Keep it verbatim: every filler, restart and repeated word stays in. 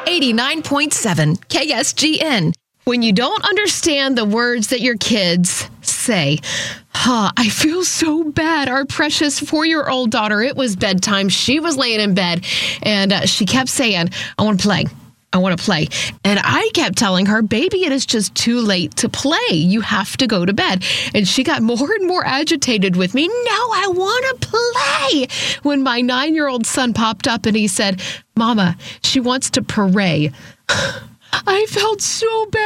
eighty-nine point seven K S G N. When you don't understand the words that your kids say, huh, I feel so bad. Our precious four-year-old daughter, it was bedtime. She was laying in bed, and uh, she kept saying, I want to play. I want to play. And I kept telling her, baby, it is just too late to play. You have to go to bed. And she got more and more agitated with me. No, I want to play. When my nine-year-old son popped up and he said, Mama, she wants to pray. I felt so bad.